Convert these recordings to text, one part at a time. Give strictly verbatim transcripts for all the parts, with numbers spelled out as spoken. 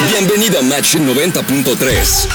Bienvenido a Match noventa punto tres.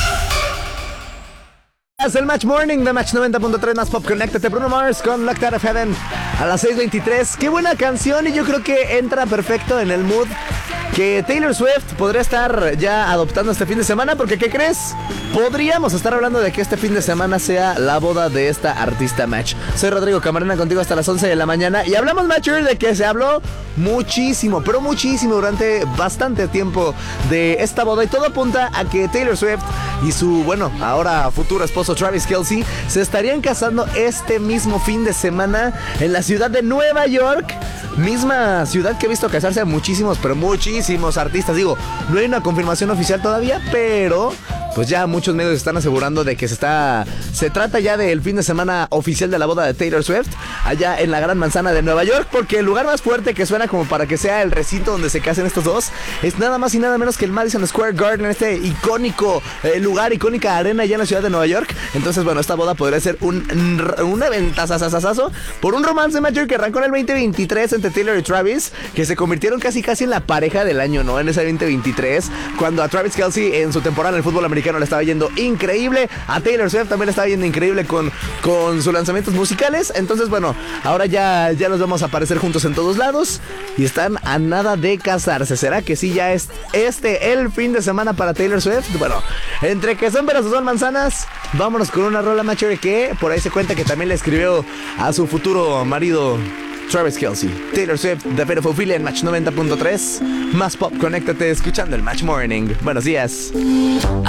Es el Match Morning de Match noventa punto tres más Pop. Conéctate, Bruno Mars con Locked Out of Heaven a las seis veintitrés. Qué buena canción, y yo creo que entra perfecto en el mood que Taylor Swift podría estar ya adoptando este fin de semana, porque ¿qué crees? Podríamos estar hablando de que este fin de semana sea la boda de esta artista Match. Soy Rodrigo Camarena, contigo hasta las once de la mañana, y hablamos, Matcher, de que se habló muchísimo, pero muchísimo durante bastante tiempo de esta boda, y todo apunta a que Taylor Swift y su, bueno, ahora futuro esposo Travis Kelce se estarían casando este mismo fin de semana en la ciudad de Nueva York, misma ciudad que he visto casarse a muchísimos, pero muchísimos artistas. Digo, no hay una confirmación oficial todavía, pero pues ya muchos medios están asegurando de que se está se trata ya del fin de semana oficial de la boda de Taylor Swift allá en la Gran Manzana de Nueva York, porque el lugar más fuerte que suena como para que sea el recinto donde se casen estos dos es nada más y nada menos que el Madison Square Garden, este icónico eh, lugar, icónica arena allá en la ciudad de Nueva York. Entonces, bueno, esta boda podría ser un, un eventazazazazo por un romance mayor que arrancó en el veinte veintitrés entre Taylor y Travis, que se convirtieron casi casi en la pareja del año, ¿no? En ese veinte veintitrés, cuando a Travis Kelce en su temporada en el fútbol americano le estaba yendo increíble, a Taylor Swift también le estaba yendo increíble con, con sus lanzamientos musicales. Entonces, bueno, ahora ya, ya los vamos a aparecer juntos en todos lados y están a nada de casarse. ¿Será que sí ya es este el fin de semana para Taylor Swift? Bueno, entre que son peras o son manzanas, vámonos con una rola, Macho, que por ahí se cuenta que también le escribió a su futuro marido Travis Kelce. Taylor Swift, The Beautiful Feeling en Match noventa punto tres. Más Pop, conéctate escuchando el Match Morning. Buenos días.